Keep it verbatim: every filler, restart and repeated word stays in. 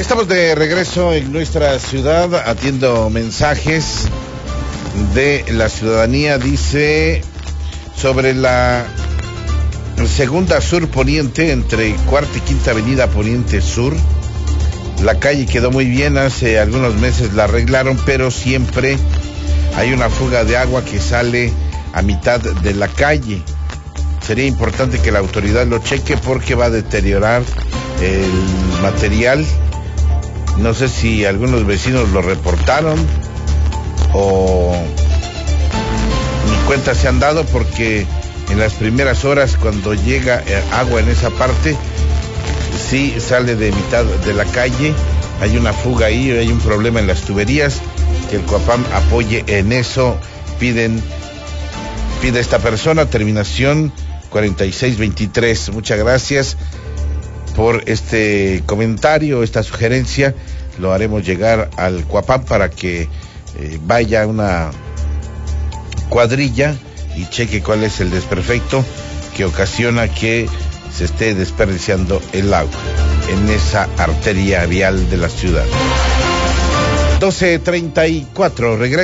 Estamos de regreso en nuestra ciudad, atiendo mensajes de la ciudadanía. Dice sobre la segunda sur poniente, entre cuarta y quinta avenida poniente sur. La calle quedó muy bien, hace algunos meses la arreglaron, pero siempre hay una fuga de agua que sale a mitad de la calle. Sería importante que la autoridad lo cheque porque va a deteriorar el material. No sé si algunos vecinos lo reportaron o ni cuenta se han dado, porque en las primeras horas cuando llega agua en esa parte, sí sale de mitad de la calle. Hay una fuga ahí, hay un problema en las tuberías, que el Coapam apoye en eso. Piden, pide esta persona, terminación cuarenta y seis veintitrés. Muchas gracias por este comentario, esta sugerencia. Lo haremos llegar al Coapam para que eh, vaya una cuadrilla y cheque cuál es el desperfecto que ocasiona que se esté desperdiciando el agua en esa arteria vial de la ciudad. doce treinta y cuatro, regreso.